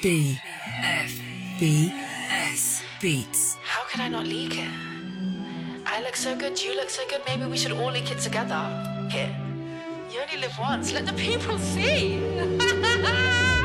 BFBS Beats. How could I not leak it? I look so good, you look so good, maybe we should all leak it together. Here. You only live once, let the people see.